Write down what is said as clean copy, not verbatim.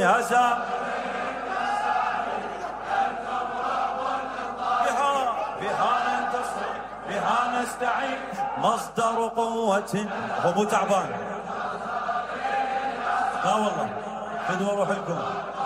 هزا بها ننتصر بها نستعين مصدر قوة. هو مو تعبان لا والله، خذوا روح لكم.